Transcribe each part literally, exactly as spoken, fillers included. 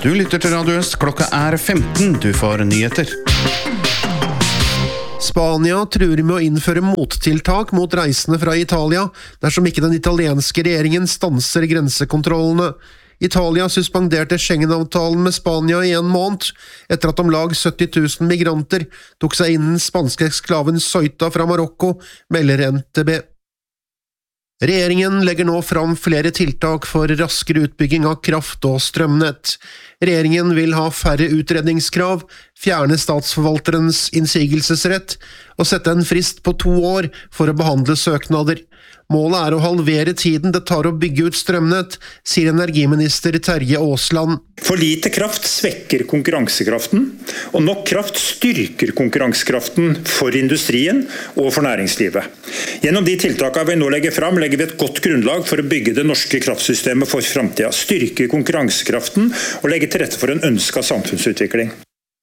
Du lytter til Radio Øst, klokka er femten, du får nyheter. Spania truer med å innføre mottiltak mot reisende fra Italia dersom ikke den italienske regjeringen stanser grensekontrollene. Italia suspenderte Schengen-avtalen med Spania i en måned, etter at om lag sytti tusen migranter tok seg inn den spanske eksklaven Ceuta fra Marokko, melder N T B. Regjeringen legger nå fram flere tiltak for raskere utbygging av kraft- og strømnett. Regjeringen vil ha færre utredningskrav, fjerne statsforvalterens innsigelsesrett og sette en frist på to år for å behandle søknader. Målet er å halvere tiden det tar å bygge ut strømnett, sier energiminister Terje Aasland. For lite kraft svekker konkurransekraften, og nok kraft styrker konkurransekraften for industrien og for næringslivet. Gjennom de tiltakene vi nå legger fram, legger vi et godt grunnlag for å bygge det norske kraftsystemet for fremtiden, styrke konkurransekraften og legge til rette for en ønsket samfunnsutvikling.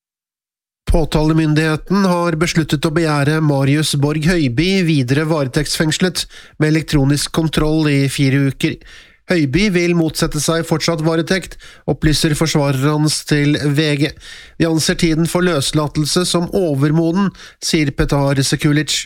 Påtalemyndigheten har besluttet å begjære Marius Borg Høiby videre varetektsfengslet med elektronisk kontroll i fire uker. Høiby vil motsette seg fortsatt varetekt, opplyser forsvareren hans til V G. Vi anser tiden for løslatelse som overmoden, sier Petar Sekulic.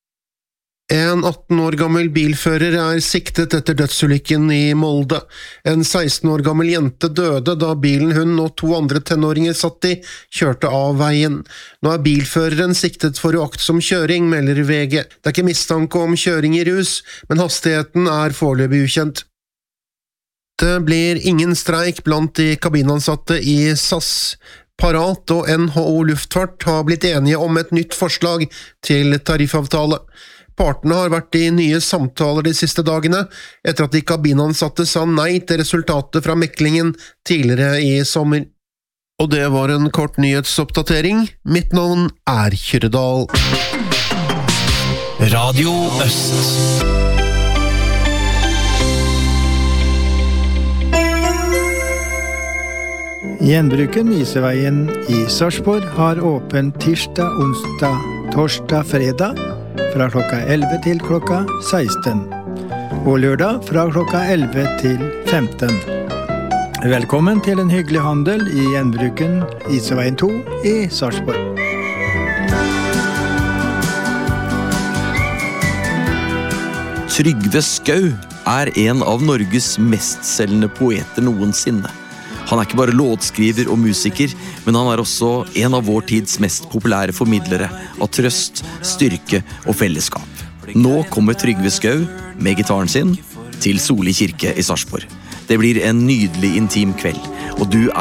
En atten år gammel bilfører er siktet etter dødsulykken i Molde. En seksten år gammel jente døde da bilen hun og to andre tenåringer satt i, kjørte av veien. Nå er bilføreren siktet for uaktsom kjøring, melder V G. Det er ikke mistanke om kjøring i rus, men hastigheten er foreløpig ukjent. Det blir ingen streik blant de kabinansatte i S A S. Parat og N H O Luftfart har blitt enige om et nytt forslag til tariffavtale. Partene har vært i nye samtaler de siste dagene, etter at de kabinansatte sa nei til resultatet fra meklingen tidligere i sommer. Og det var en kort nyhetsoppdatering. Mitt navn er Kyrredal. Radio Øst. Gjenbruken Iseveien i Sarpsborg har åpen tirsdag, onsdag, torsdag, fredag fra klokka elleve til klokka seksten, og lørdag fra klokka elleve til femten. Velkommen til en hyggelig handel i Gjenbruken Iseveien to i Sarpsborg. Trygve Skau er en av Norges mestselgende poeter noensinne. Han er ikke bare låtskriver og musiker, men han er også en av vår tids mest populære formidlere av trøst, styrke og fellesskap. Nå kommer Trygve Skau med gitaren sin til Soli kirke i Sarpsborg. Det blir en nydelig intim kveld, og du